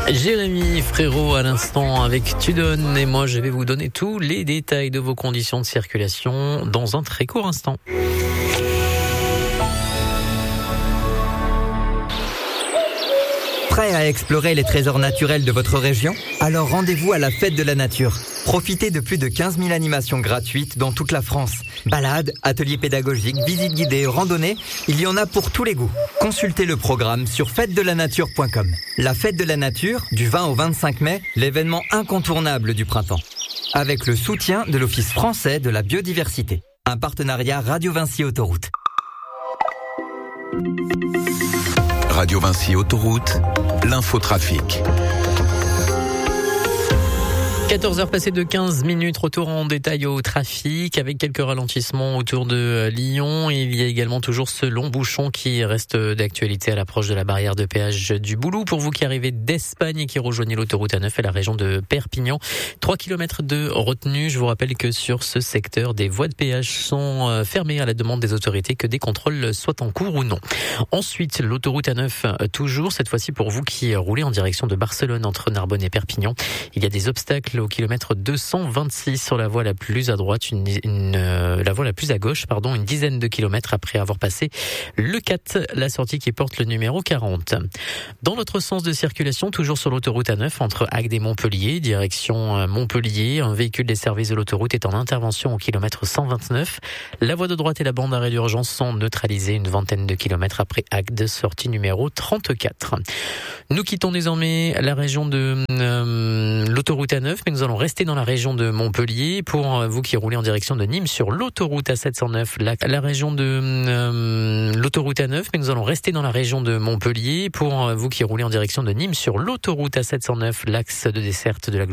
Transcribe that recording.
Jérémy Frérot à l'instant avec Tu donnes et moi je vais vous donner tous les détails de vos conditions de circulation dans un très court instant. Prêt à explorer les trésors naturels de votre région ? Alors rendez-vous à la Fête de la Nature. Profitez de plus de 15 000 animations gratuites dans toute la France. Balades, ateliers pédagogiques, visites guidées, randonnées, il y en a pour tous les goûts. Consultez le programme sur fêtedelanature.com. La Fête de la Nature, du 20 au 25 mai, l'événement incontournable du printemps. Avec le soutien de l'Office français de la biodiversité. Un partenariat Radio Vinci Autoroute. Radio Vinci Autoroute, l'infotrafic. 14h passées de 15 minutes, retour en détail au trafic avec quelques ralentissements autour de Lyon. Il y a également toujours ce long bouchon qui reste d'actualité à l'approche de la barrière de péage du Boulou. Pour vous qui arrivez d'Espagne et qui rejoignez l'autoroute A9 et la région de Perpignan, 3 km de retenue. Je vous rappelle que sur ce secteur, des voies de péage sont fermées à la demande des autorités, que des contrôles soient en cours ou non. Ensuite, l'autoroute A9, toujours, cette fois-ci pour vous qui roulez en direction de Barcelone entre Narbonne et Perpignan. Il y a des obstacles au kilomètre 226 sur la voie la plus à droite, la voie la plus à gauche, une dizaine de kilomètres après avoir passé le 4, la sortie qui porte le numéro 40. Dans l'autre sens de circulation, toujours sur l'autoroute A9 entre Agde et Montpellier, direction Montpellier, un véhicule des services de l'autoroute est en intervention au kilomètre 129. La voie de droite et la bande d'arrêt d'urgence sont neutralisées une vingtaine de kilomètres après Agde, sortie numéro 34. Nous quittons désormais la région de l'autoroute A9, mais nous allons rester dans la région de Montpellier. Pour vous qui roulez en direction de Nîmes sur l'autoroute A709, la région de l'autoroute A9, mais nous allons rester dans la région de Montpellier. Pour vous qui roulez en direction de Nîmes sur l'autoroute A709, l'axe de desserte de la